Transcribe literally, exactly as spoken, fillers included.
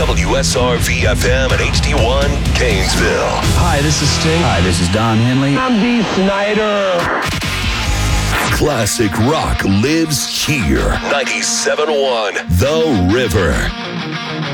W S R V F M and H D one, Gainesville. Hi, this is Sting. Hi, this is Don Henley. I'm Dee Snider. Classic rock lives here. ninety-seven point one The River.